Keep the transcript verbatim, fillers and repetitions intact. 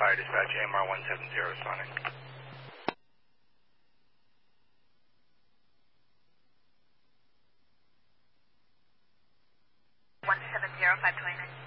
Fire Dispatch, A M R one seven zero responding. one seven zero, five twenty-nine.